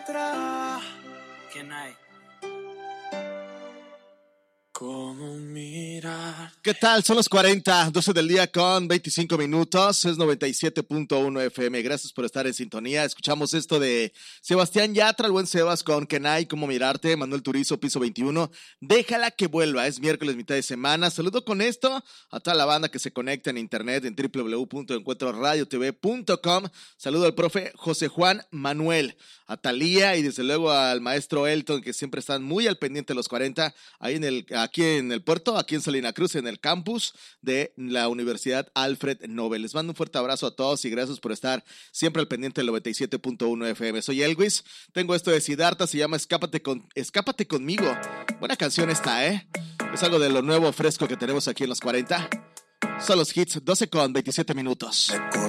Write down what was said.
¿Quién hay? ¿Cómo mirar? ¿Qué tal? Son las 12 del día con 25 minutos. Es 97.1 FM. Gracias por estar en sintonía. Escuchamos esto de Sebastián Yatra, el buen Sebas con Kenai, Cómo mirarte. Manuel Turizo, Piso 21. Déjala que vuelva. Es miércoles, mitad de semana. Saludo con esto a toda la banda que se conecta en internet en www.encuentroradiotv.com. Saludo al profe José Juan Manuel, a Talía y desde luego al maestro Elton, que siempre están muy al pendiente de los 40 ahí aquí en el puerto, aquí en Salina Cruz, en el campus de la Universidad Alfred Nobel. Les mando un fuerte abrazo a todos y gracias por estar siempre al pendiente del 97.1 FM. Soy Elwis, tengo esto de Siddhartha, se llama Escápate conmigo. Buena canción esta, es algo de lo nuevo fresco que tenemos aquí en los 40. Son los hits, 12 con 27 minutos.